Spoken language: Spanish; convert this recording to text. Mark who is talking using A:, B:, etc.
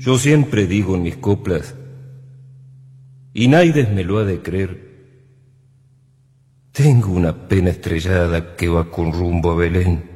A: Yo siempre digo en mis coplas, y naides me lo ha de creer, tengo una pena estrellada que va con rumbo a Belén.